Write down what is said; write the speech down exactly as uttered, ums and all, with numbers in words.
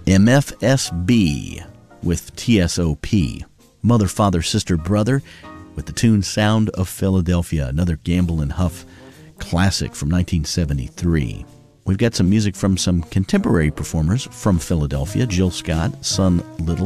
M F S B with T S O P. Mother, Father, Sister, Brother with the tune Sound of Philadelphia, another Gamble and Huff classic from nineteen seventy-three. We've got some music from some contemporary performers from Philadelphia. Jill Scott, Son Little,